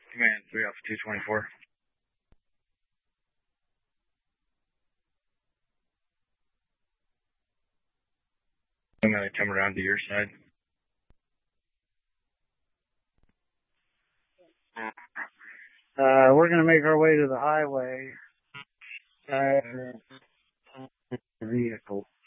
Command 3 Alpha 224. I'm going to come around to your side. We're going to make our way to the highway. Vehicle.